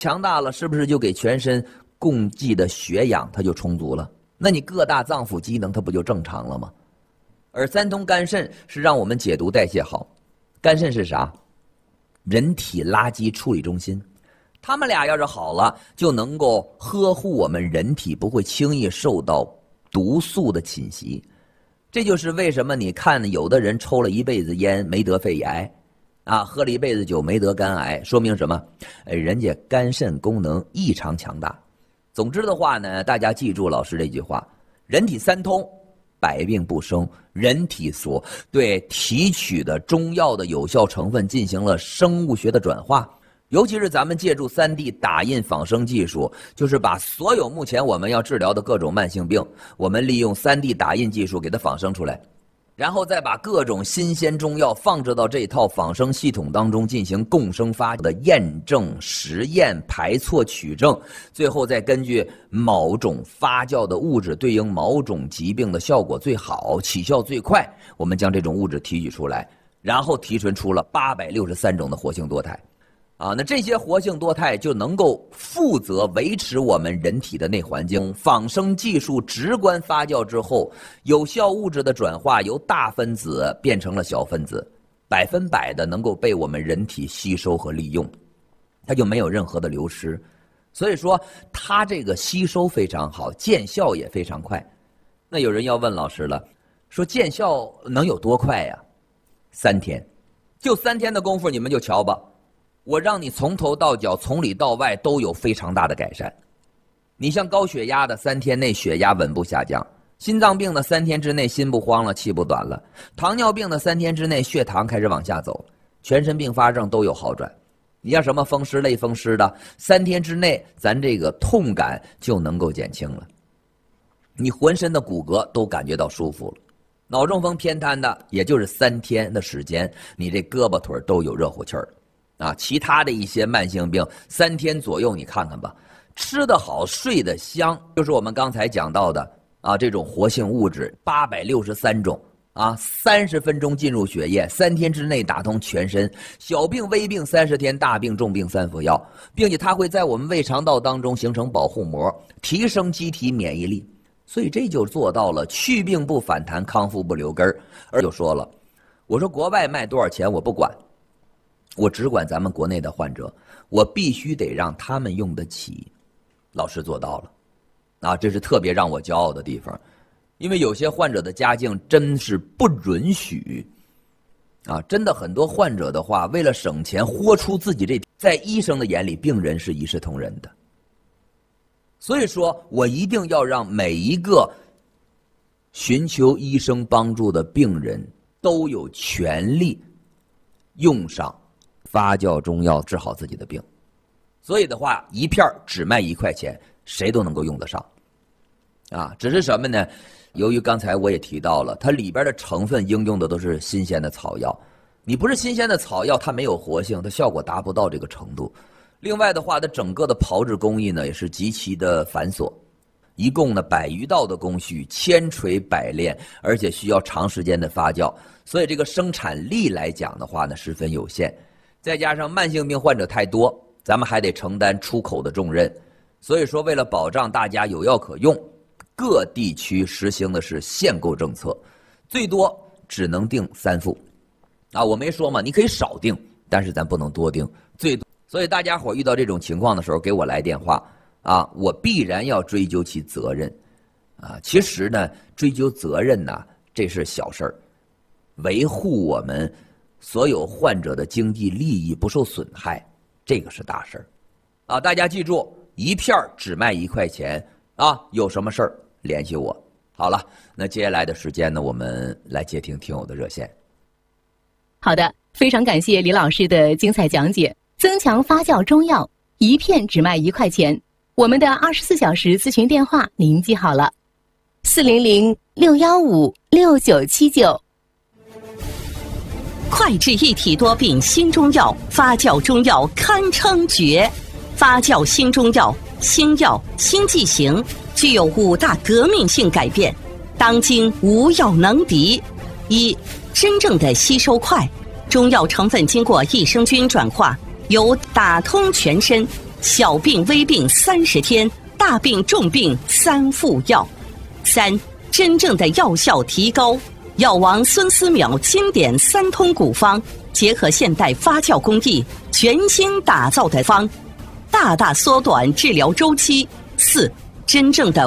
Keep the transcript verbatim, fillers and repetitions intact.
强大了，是不是就给全身供给的血氧它就充足了？那你各大脏腑机能它不就正常了吗？而三通肝肾是让我们解毒代谢好。肝肾是啥？人体垃圾处理中心。他们俩要是好了，就能够呵护我们人体不会轻易受到毒素的侵袭。这就是为什么你看有的人抽了一辈子烟没得肺癌啊，喝了一辈子酒没得肝癌，说明什么？哎，人家肝肾功能异常强大。总之的话呢，大家记住老师这句话：人体三通，百病不生。人体所对提取的中药的有效成分进行了生物学的转化，尤其是咱们借助 三 D 打印仿生技术，就是把所有目前我们要治疗的各种慢性病，我们利用 三 D 打印技术给它仿生出来，然后再把各种新鲜中药放置到这套仿生系统当中进行共生发酵的验证、实验、排错、取证，最后再根据某种发酵的物质对应某种疾病的效果最好、起效最快，我们将这种物质提取出来，然后提纯出了八百六十三种的活性多肽。啊，那这些活性多肽就能够负责维持我们人体的内环境。仿生技术直观发酵之后，有效物质的转化由大分子变成了小分子，百分百的能够被我们人体吸收和利用，它就没有任何的流失。所以说，它这个吸收非常好，见效也非常快。那有人要问老师了，说见效能有多快呀？三天，就三天的功夫，你们就瞧吧。我让你从头到脚从里到外都有非常大的改善。你像高血压的三天内血压稳步下降，心脏病的三天之内心不慌了气不短了，糖尿病的三天之内血糖开始往下走，全身并发症都有好转。你像什么风湿类风湿的，三天之内咱这个痛感就能够减轻了，你浑身的骨骼都感觉到舒服了。脑中风偏瘫的也就是三天的时间，你这胳膊腿都有热乎气儿啊，其他的一些慢性病，三天左右你看看吧，吃得好，睡得香，就是我们刚才讲到的啊，这种活性物质八百六十三种啊，三十分钟进入血液，三天之内打通全身，小病微病三十天，大病重病三服药，并且它会在我们胃肠道当中形成保护膜，提升机体免疫力，所以这就做到了去病不反弹，康复不留根儿。而就说了，我说国外卖多少钱我不管。我只管咱们国内的患者，我必须得让他们用得起。老师做到了啊，这是特别让我骄傲的地方。因为有些患者的家境真是不允许啊，真的很多患者的话，为了省钱豁出自己这，在医生的眼里病人是一视同仁的。所以说我一定要让每一个寻求医生帮助的病人都有权利用上发酵中药治好自己的病。所以的话，一片只卖一块钱，谁都能够用得上啊。只是什么呢？由于刚才我也提到了，它里边的成分应用的都是新鲜的草药，你不是新鲜的草药，它没有活性，它效果达不到这个程度。另外的话，它整个的炮制工艺呢也是极其的繁琐，一共呢百余道的工序，千锤百炼，而且需要长时间的发酵，所以这个生产力来讲的话呢十分有限。再加上慢性病患者太多，咱们还得承担出口的重任，所以说为了保障大家有药可用，各地区实行的是限购政策，最多只能订三副啊。我没说嘛，你可以少订，但是咱不能多订，最多。所以大家伙遇到这种情况的时候给我来电话啊，我必然要追究其责任啊。其实呢，追究责任呢，这是小事儿，维护我们所有患者的经济利益不受损害，这个是大事儿啊！大家记住，一片只卖一块钱啊！有什么事儿联系我。好了，那接下来的时间呢，我们来接听听友的热线。 好的，非常感谢李老师的精彩讲解。增强发酵中药，一片只卖一块钱。我们的二十四小时咨询电话您记好了：四零零六幺五六九七九。 快治一体多病新中药，发酵中药堪称绝。发酵新中药，新药新剂型，具有五大革命性改变，当今无药能敌。一、真正的吸收快，中药成分经过益生菌转化，由打通全身小病微病三十天，大病重病三副药。三、真正的药效提高。药王孙思邈经典三通古方，结合现代发酵工艺，全新打造的方，大大缩短治疗周期。四、真正的